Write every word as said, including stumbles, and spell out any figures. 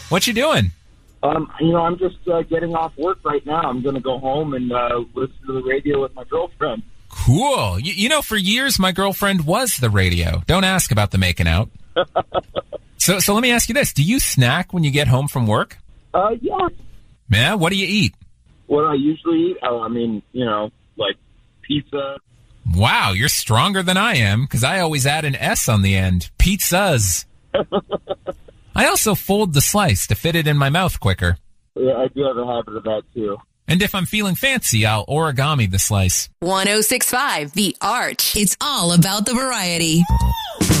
What you doing? Um, you know, I'm just uh, getting off work right now. I'm going to go home and uh, listen to the radio with my girlfriend. Cool. You, you know, for years, my girlfriend was the radio. Don't ask about the making out. so, so let me ask you this. Do you snack when you get home from work? Uh, yeah. Yeah, what do you eat? What I usually eat? Oh, I mean, you know, like pizza. Wow, you're stronger than I am, because I always add an S on the end. Pizzas. I also fold the slice to fit it in my mouth quicker. Yeah, I do have a habit of that, too. And if I'm feeling fancy, I'll origami the slice. one oh six point five The Arch. It's all about the variety.